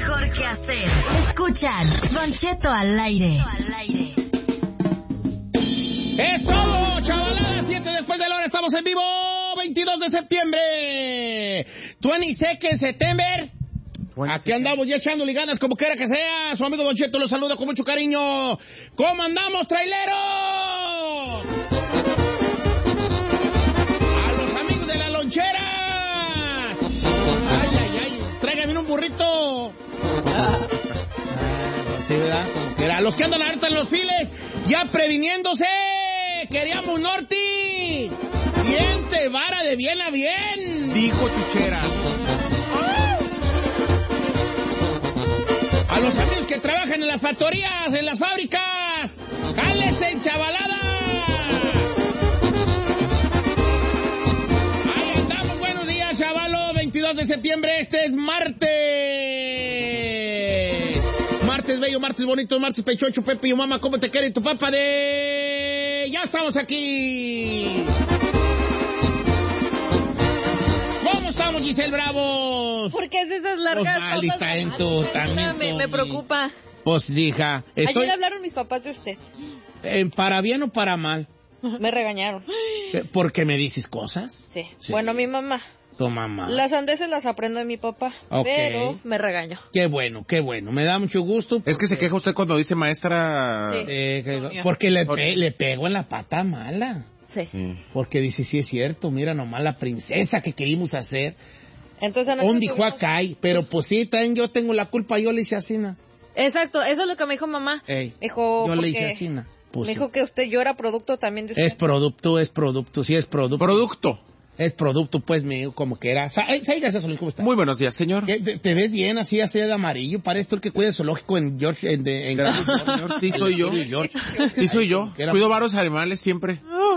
mejor que hacer. Escuchan Don Cheto al aire. Es todo, chavalada, 7 después de la hora, estamos en vivo, 22 de septiembre, 22nd September. Aquí andamos ya echándole ganas como quiera que sea. Su amigo Don Cheto los saluda con mucho cariño. ¿Cómo andamos, traileros? A los amigos de la lonchera. Ay, tráigame un burrito. Sí, ¿verdad? Como que era. Los que andan ahorita en los files, ya previniéndose. Queríamos Norte. Siente vara de bien a bien. Dijo Chuchera. A los amigos que trabajan en las factorías, en las fábricas, ¡jálese, chavalada! Ahí andamos, buenos días, chavalo, 22 de septiembre, este es martes. Martes bello, martes bonito, martes pechocho, Pepe y mamá, ¿cómo te quiere tu papá de...? ¡Ya estamos aquí! ¿Cómo estamos, Giselle Bravo? ¿Por qué haces esas largas cosas? Me preocupa. Pues, hija... Ayer hablaron mis papás de usted. ¿Para bien o para mal? Me regañaron. ¿Por qué me dices cosas? Sí. Bueno, mi mamá. Tu mamá. Las sandeces las aprendo de mi papá, pero me regañó. Qué bueno. Me da mucho gusto. Es que se queja usted cuando dice maestra... Sí. Porque le pego en la pata mala. Sí. Porque dice, sí es cierto, mira nomás la princesa que queríamos hacer. Entonces, ¿dónde dijo acá? Pero pues sí, también yo tengo la culpa, yo le hice así, ¿no? Exacto, eso es lo que me dijo mamá. Dijo, yo le hice así, ¿no? Pues me dijo que yo era producto también de usted. Es producto, sí es producto. Producto. Es producto, pues, mío, como que era. ¿Cómo está? Muy buenos días, señor. ¿Te ves bien así de amarillo? Parece tú el que cuida el zoológico en George. Señor, sí soy yo. Sí soy yo. Cuido varios animales siempre.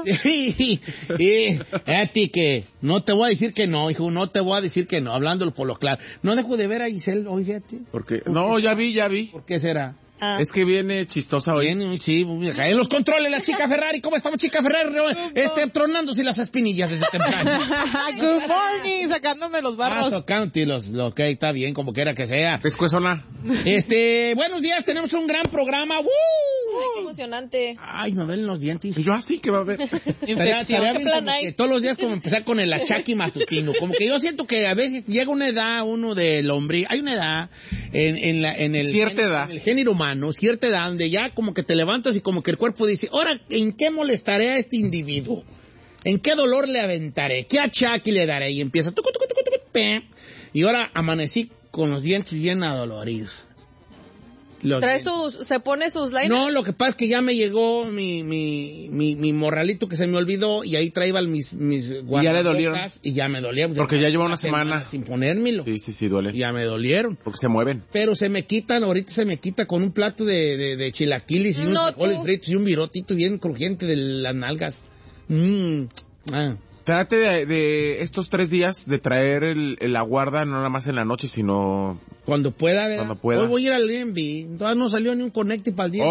A ti que no te voy a decir que no, hijo, no te voy a decir que no, hablándolo por lo claro. No dejo de ver a Giselle hoy, fíjate. Porque no, ya vi. ¿Por qué será? Es que viene chistosa hoy. Sí, en los controles la chica Ferrari. ¿Cómo estamos, chica Ferrari? Tronándose las espinillas desde temprano. Good morning, sacándome los barros. Lo que está bien, como quiera que sea. Pescuezona. Buenos días, tenemos un gran programa. Ay, qué emocionante. Ay, me duelen los dientes. Y yo así que va a haber. Estaría bien como que todos los días como empezar con el achaque matutino. Como que yo siento que a veces llega una edad uno del hombre. Hay una edad en el género humano, cierta edad donde ya como que te levantas y como que el cuerpo dice, ahora, ¿en qué molestaré a este individuo? ¿En qué dolor le aventaré? ¿Qué achaque le daré? Y empieza, y ahora amanecí con los dientes bien adoloridos. ¿Se pone sus liners? No, lo que pasa es que ya me llegó mi morralito que se me olvidó y ahí traía mis guardabocas. ¿Ya le dolieron? Y ya me dolieron. Porque ya lleva una semana sin ponérmelo. Sí, duele. Ya me dolieron. Porque se mueven. Pero ahorita se me quita con un plato de chilaquiles y unos frijoles fritos y un virotito bien crujiente de las nalgas. Trate de estos 3 días de traer la guarda, no nada más en la noche, sino... Cuando pueda, ¿verdad? Cuando pueda. Hoy voy a ir al DMV. Todavía no salió ni un connecte para el día.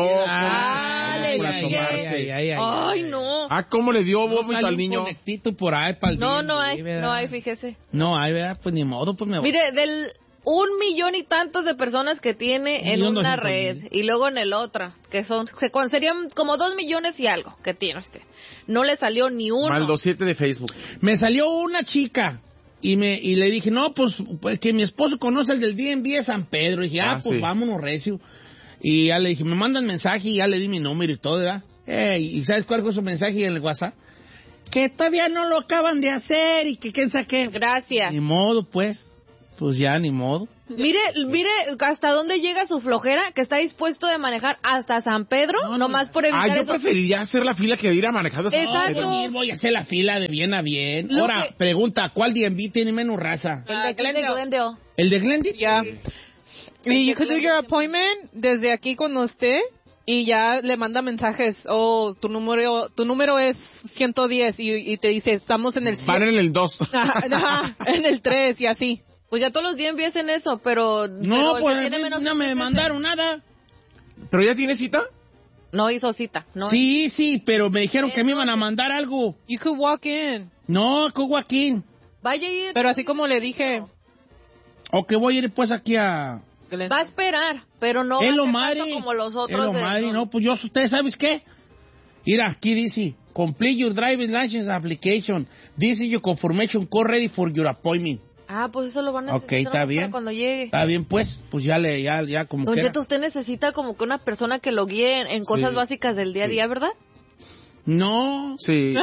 Ay, no. ¿Cómo le dio vómito al niño? Un conectito por ahí para el DMV. No hay, fíjese. No hay, ¿verdad? Pues ni modo, pues me voy. Mire, del 1,000,000 y tantos de personas que tiene en una red y luego en el otra, que serían como 2 millones y algo que tiene usted. No le salió ni uno. Maldo 7 de Facebook. Me salió una chica y le dije, no, pues que mi esposo conoce el del DMV de San Pedro. Y dije, pues sí, vámonos recio. Y ya le dije, me mandan mensaje y ya le di mi número y todo, ¿verdad? ¿Y sabes cuál fue su mensaje en el WhatsApp? Que todavía no lo acaban de hacer y que quién sabe. Gracias. Ni modo, pues. Pues ya, ni modo. Mire hasta dónde llega su flojera, que está dispuesto de manejar hasta San Pedro, nomás por evitar eso. Yo preferiría hacer la fila que ir a manejar hasta San Pedro. Voy a hacer la fila de bien a bien. Ahora, pregunta, ¿cuál DMV tiene menos raza? El de Glendale. ¿El de Glendale? Ya. Y you could do your appointment desde aquí con usted y ya le manda mensajes. Tu número es 110 y te dice, estamos en el 100. Van en el 2. En el 3 y así. Pues ya todos los días empiezan eso, pero... No, pues no me mandaron nada. ¿Pero ya tiene cita? No hizo cita. No sí, pero me dijeron que me iban a mandar algo. You could walk in. No, could walk in. Vaya a ir. Pero así como le dije... O que voy a ir pues aquí a... Va a esperar, pero no va a ser tanto como los otros. No, pues ¿ustedes sabes qué? Mira, aquí dice, complete your driving license application. Dice your confirmation code ready for your appointment. Pues eso lo van a necesitar. Ok, está bien. Cuando llegue. Está bien, pues ya como que. Usted necesita como que una persona que lo guíe en cosas básicas del día a día, ¿verdad? No. Sí.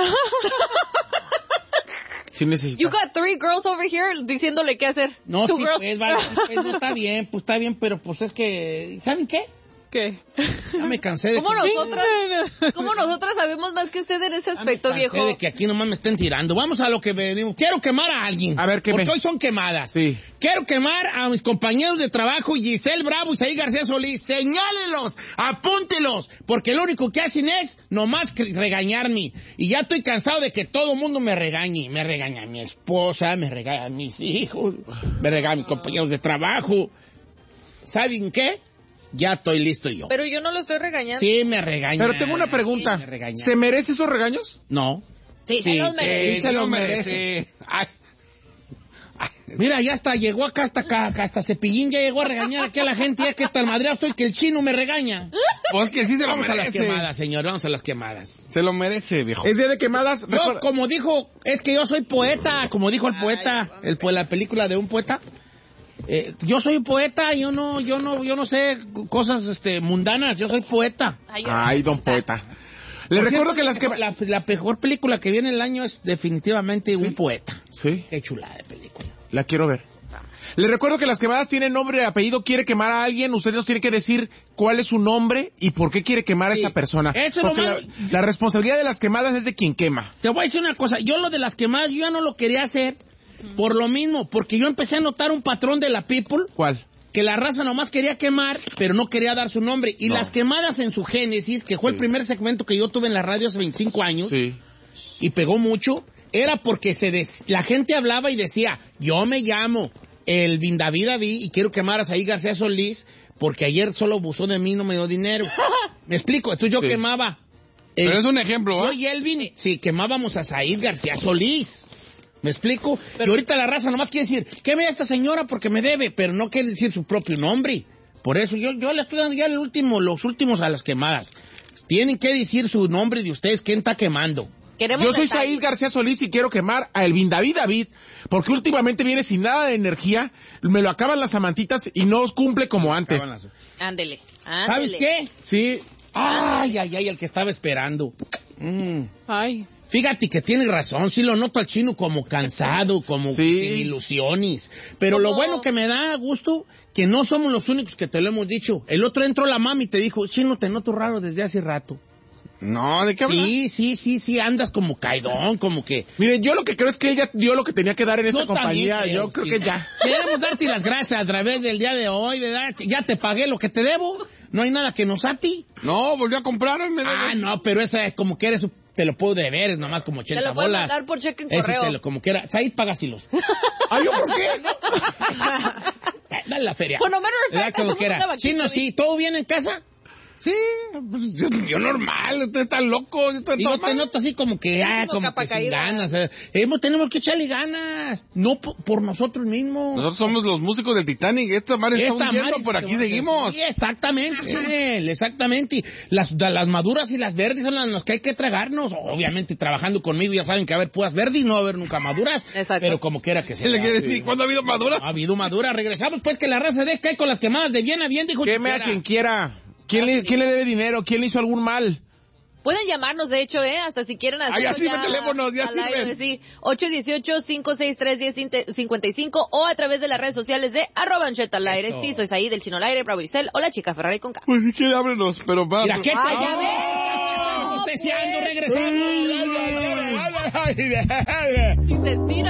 Sí necesita. You got 3 girls over here diciéndole qué hacer. No, sí, pues, vale, pues, no, está bien, pero pues es que, ¿saben qué? ¿Qué? Ya me cansé de ¿Cómo nosotras sabemos más que usted en ese aspecto, viejo? De que aquí nomás me estén tirando. Vamos a lo que venimos. Quiero quemar a alguien. A ver, porque hoy son quemadas. Sí. Quiero quemar a mis compañeros de trabajo, Giselle Bravo y Isaí García Solís. Señálenlos, apúntelos, porque lo único que hacen es nomás regañarme. Y ya estoy cansado de que todo el mundo me regañe. Me regaña a mi esposa, me regaña a mis hijos, me regaña a mis compañeros de trabajo. ¿Saben qué? Ya estoy listo yo. Pero yo no lo estoy regañando. Sí, me regaña. Pero tengo una pregunta. Sí, ¿se merece esos regaños? No. Sí, se los merece. Sí, se los merece. Ay. Mira, ya hasta llegó acá, hasta Cepillín ya llegó a regañar aquí a la gente. Y es que tan madreado estoy que el chino me regaña. Pues que sí se lo merece. Vamos a las quemadas, señor, vamos a las quemadas. Se lo merece, viejo. Es día de quemadas. Yo, como dijo, es que yo soy poeta, como dijo el poeta, la película de un poeta. Yo soy poeta, yo no sé cosas mundanas, yo soy poeta. Ay, don poeta. Le recuerdo que la mejor película que viene el año es definitivamente Un Poeta. Sí. Qué chulada de película. La quiero ver. Le recuerdo que las quemadas tienen nombre y apellido. Quiere quemar a alguien, usted nos tiene que decir cuál es su nombre y por qué quiere quemar a esa persona. Eso porque la responsabilidad de las quemadas es de quien quema. Te voy a decir una cosa, yo lo de las quemadas, yo ya no lo quería hacer. Por lo mismo, porque yo empecé a notar un patrón de la people. ¿Cuál? Que la raza nomás quería quemar, pero no quería dar su nombre. Y las quemadas en su génesis, que fue el primer segmento que yo tuve en la radio hace 25 años, y pegó mucho, era porque la gente hablaba y decía, yo me llamo el David y quiero quemar a Isaí García Solís, porque ayer solo abusó de mí y no me dio dinero. ¿Me explico? Entonces yo quemaba. Pero es un ejemplo, Yo y Elvin, quemábamos a Isaí García Solís. ¿Me explico? Pero y ahorita la raza nomás quiere decir, queme a esta señora porque me debe, pero no quiere decir su propio nombre. Por eso yo le estoy dando ya los últimos a las quemadas. Tienen que decir su nombre de ustedes, quién está quemando. Yo soy Isaí García Solís y quiero quemar a Elvin David, porque últimamente viene sin nada de energía, me lo acaban las amantitas y no cumple como antes. Ándele. ¿Sabes qué? Sí. Ay, el que estaba esperando. Ay. Fíjate que tiene razón, sí lo noto al chino como cansado, como sin ilusiones. Pero lo bueno que me da gusto, que no somos los únicos que te lo hemos dicho. El otro entró la mami y te dijo, chino, te noto raro desde hace rato. No, ¿de qué hablas? Sí, andas como caidón, como que... Miren, yo lo que creo es que ella dio lo que tenía que dar en esta compañía. Yo creo que ya. Queremos darte las gracias a través del día de hoy, ¿verdad? Ya te pagué lo que te debo, no hay nada que nos a ti. No, volvió a comprar y me debe. No, pero esa es como que eres... Te lo puedo deber, es nomás como 80 bolas. Te lo puedo mandar por cheque en correo. Como quiera. Ahí págasilos. ¿Ay, yo por qué? Dale la feria. Bueno, menos como quiera. Chino, sí, ¿todo bien en casa? Sí, yo normal, usted está loco. Y no te noto así como que, como que sin ganas. Tenemos que echarle ganas, no por nosotros mismos. Nosotros somos los músicos del Titanic, esta madre está hundiendo, por aquí seguimos. Sí, exactamente. Las maduras y las verdes son las que hay que tragarnos. Obviamente, trabajando conmigo ya saben que va a haber puras verdes y no va a haber nunca maduras. Exacto. Pero como quiera que sea. ¿Le quiere decir cuándo ha habido maduras? Ha habido maduras. Regresamos pues que la raza de cae con las quemadas de bien a bien, dijo. Queme a quien quiera. ¿Quién le debe dinero? ¿Quién le hizo algún mal? Pueden llamarnos, de hecho, hasta si quieren hacer. Ya sirve teléfonos, ya sirven. Sí, 818-563-1055 o a través de las redes sociales de @AnchetaLaire. Sí, soy ahí del Chino al Aire, Bravo Giselle o la chica Ferrari con K. Pues si quiere, ábrenos, pero va. Mira, ¿qué tal? ¡Ya ves! Regresamos. Si te estira.